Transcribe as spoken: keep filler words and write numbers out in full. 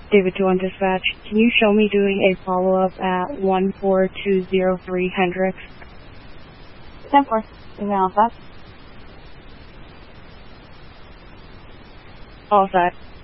David to one dispatch. Can you show me doing a follow-up at one four two zero three Hendricks? ten four. Anything else that? All set.